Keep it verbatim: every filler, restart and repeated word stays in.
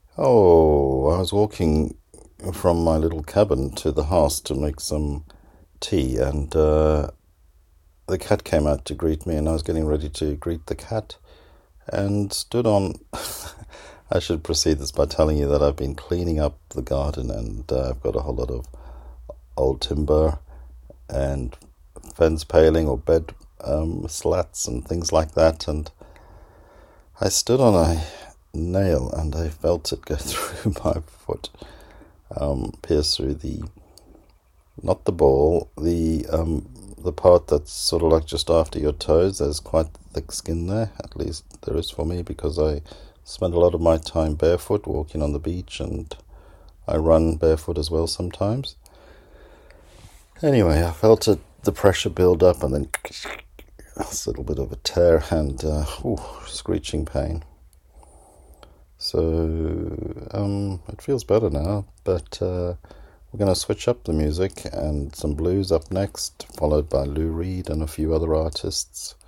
Oh, I was walking from my little cabin to the house to make some tea, and uh, the cat came out to greet me, and I was getting ready to greet the cat, and stood on. I should proceed this by telling you that I've been cleaning up the garden, and uh, I've got a whole lot of old timber and fence paling or bed um, slats and things like that, and I stood on a nail and I felt it go through my foot, um, pierce through the not the ball, the um, the part that's sort of like just after your toes. There's quite thick skin there, at least there is for me, because I spend a lot of my time barefoot walking on the beach, and I run barefoot as well sometimes. Anyway, I felt it, the pressure build up, and then a little bit of a tear and uh, ooh, screeching pain. So um, it feels better now, but uh, we're going to switch up the music and some blues up next, followed by Lou Reed and a few other artists.